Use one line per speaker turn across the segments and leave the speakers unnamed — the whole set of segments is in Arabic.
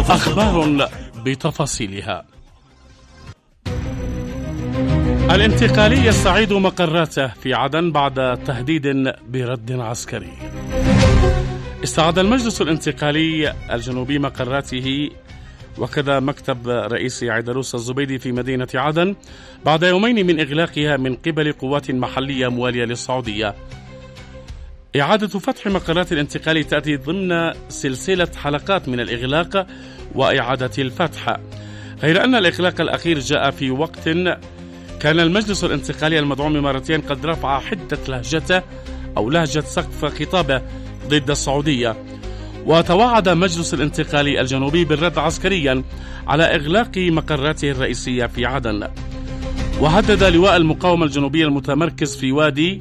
أخبار بتفاصيلها. الانتقالي يستعيد مقراته في عدن بعد تهديد برد عسكري. استعاد المجلس الانتقالي الجنوبي مقراته وكذا مكتب رئيس عيدروس الزبيدي في مدينة عدن بعد يومين من إغلاقها من قبل قوات محلية موالية للسعودية. إعادة فتح مقرات الانتقال تأتي ضمن سلسلة حلقات من الإغلاق وإعادة الفتح، غير أن الإغلاق الأخير جاء في وقت كان المجلس الانتقالي المدعوم مرتين قد رفع حدة لهجة سقف خطابه ضد السعودية، وتوعد مجلس الانتقالي الجنوبي بالرد عسكريا على إغلاق مقراته الرئيسية في عدن. وهدد لواء المقاومة الجنوبية المتمركز في وادي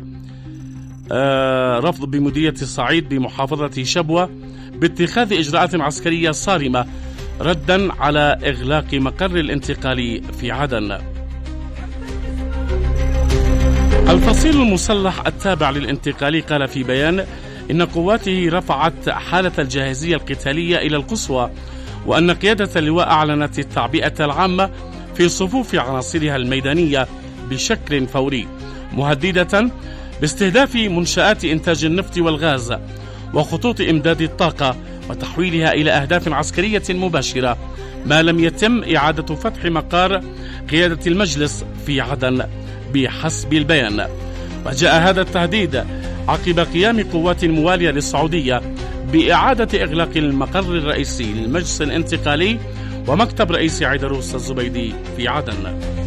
رفض بمديرية الصعيد بمحافظة شبوة باتخاذ إجراءات عسكرية صارمة ردا على إغلاق مقر الانتقالي في عدن. الفصيل المسلح التابع للانتقالي قال في بيان إن قواته رفعت حالة الجاهزية القتالية إلى القصوى، وأن قيادة اللواء أعلنت التعبئة العامة في صفوف عناصرها الميدانية بشكل فوري، مهددة باستهداف منشآت إنتاج النفط والغاز وخطوط إمداد الطاقة وتحويلها إلى أهداف عسكرية مباشرة ما لم يتم إعادة فتح مقار قيادة المجلس في عدن بحسب البيان. وجاء هذا التهديد عقب قيام قوات موالية للسعودية بإعادة إغلاق المقر الرئيسي للمجلس الانتقالي ومكتب رئيس عيدروس الزبيدي في عدن.